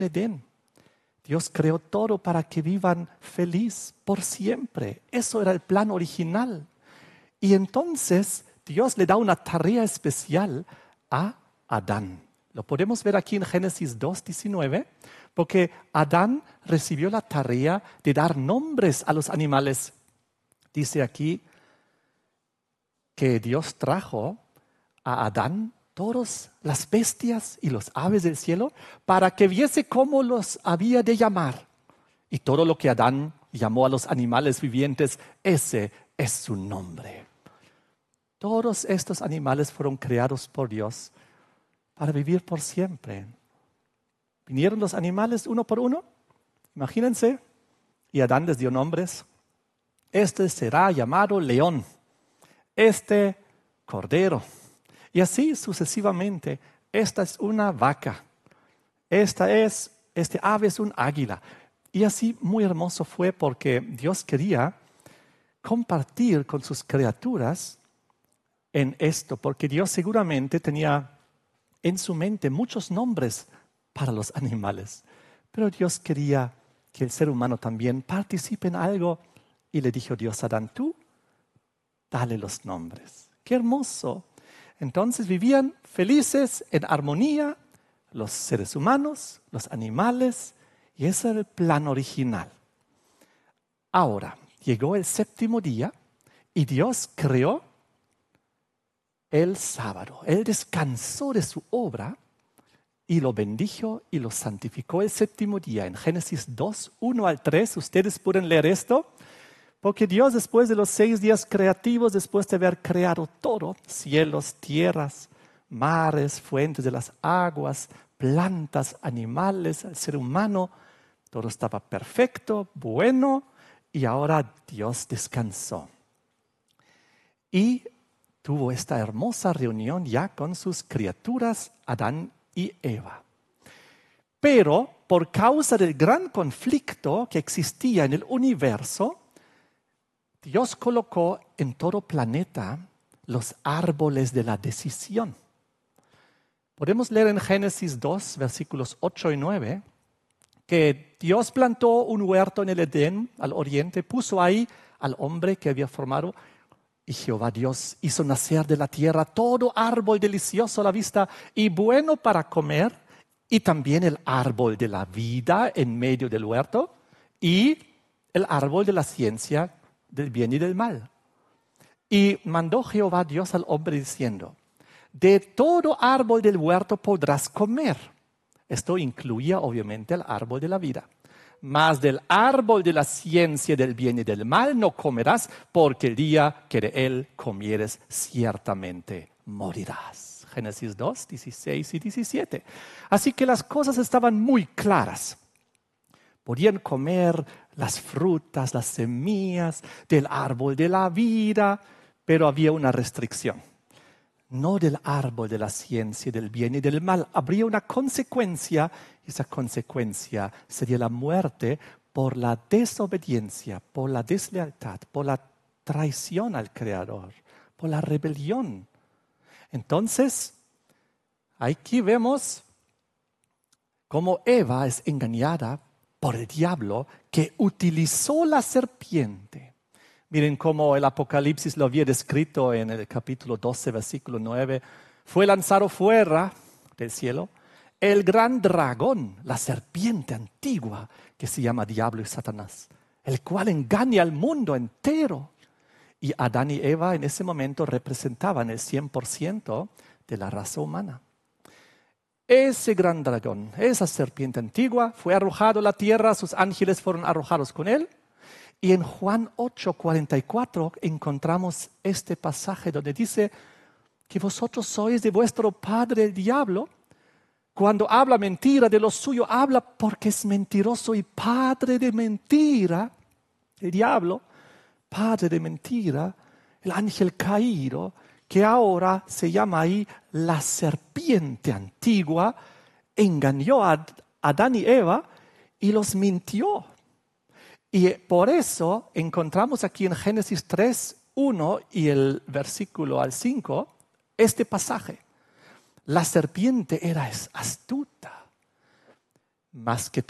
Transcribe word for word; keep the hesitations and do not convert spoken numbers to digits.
Edén. Dios creó todo para que vivan feliz por siempre. Eso era el plan original. Y entonces Dios le da una tarea especial a Adán. Lo podemos ver aquí en Génesis dos, diecinueve, porque Adán recibió la tarea de dar nombres a los animales. Dice aquí que Dios trajo a Adán todas las bestias y los aves del cielo para que viese cómo los había de llamar. Y todo lo que Adán llamó a los animales vivientes, ese es su nombre. Todos estos animales fueron creados por Dios para vivir por siempre. Vinieron los animales uno por uno, imagínense, y Adán les dio nombres. Este será llamado león, este cordero, y así sucesivamente. Esta es una vaca, esta es, este ave es un águila. Y así muy hermoso fue porque Dios quería compartir con sus criaturas en esto, porque Dios seguramente tenía en su mente muchos nombres para los animales, pero Dios quería que el ser humano también participe en algo y le dijo Dios a Adán, tú dale los nombres. ¡Qué hermoso! Entonces vivían felices en armonía los seres humanos, los animales, y ese era el plan original. Ahora, llegó el séptimo día y Dios creó el sábado. Él descansó de su obra y lo bendijo y lo santificó el séptimo día. En Génesis dos, uno al tres, ustedes pueden leer esto. Porque Dios, después de los seis días creativos, después de haber creado todo, cielos, tierras, mares, fuentes de las aguas, plantas, animales, el ser humano, todo estaba perfecto, bueno, y ahora Dios descansó. Y tuvo esta hermosa reunión ya con sus criaturas, Adán y Eva. Pero por causa del gran conflicto que existía en el universo, Dios colocó en todo planeta los árboles de la decisión. Podemos leer en Génesis dos, versículos ocho y nueve, que Dios plantó un huerto en el Edén, al oriente, puso ahí al hombre que había formado, y Jehová Dios hizo nacer de la tierra todo árbol delicioso a la vista y bueno para comer, y también el árbol de la vida en medio del huerto, y el árbol de la ciencia del bien y del mal. Y mandó Jehová Dios al hombre diciendo, de todo árbol del huerto podrás comer. Esto incluía obviamente el árbol de la vida. Mas del árbol de la ciencia del bien y del mal no comerás, porque el día que de él comieres ciertamente morirás. Génesis dos, dieciséis y diecisiete. Así que las cosas estaban muy claras. Podían comer las frutas, las semillas del árbol de la vida, pero había una restricción. No del árbol de la ciencia del bien y del mal. Habría una consecuencia, y esa consecuencia sería la muerte por la desobediencia, por la deslealtad, por la traición al Creador, por la rebelión. Entonces, aquí vemos cómo Eva es engañada por el diablo que utilizó la serpiente. Miren cómo el Apocalipsis lo había descrito en el capítulo doce, versículo nueve. Fue lanzado fuera del cielo el gran dragón, la serpiente antigua que se llama Diablo y Satanás, el cual engaña al mundo entero. Y Adán y Eva en ese momento representaban el cien por ciento de la raza humana. Ese gran dragón, esa serpiente antigua, fue arrojado a la tierra, sus ángeles fueron arrojados con él. Y en Juan ocho, cuarenta y cuatro encontramos este pasaje donde dice que vosotros sois de vuestro padre el diablo. Cuando habla mentira de lo suyo, habla porque es mentiroso y padre de mentira. El diablo, padre de mentira, el ángel caído, que ahora se llama ahí la serpiente antigua, engañó a Adán y Eva y los mintió. Y por eso encontramos aquí en Génesis tres, uno y el versículo al cinco, este pasaje. La serpiente era astuta. más que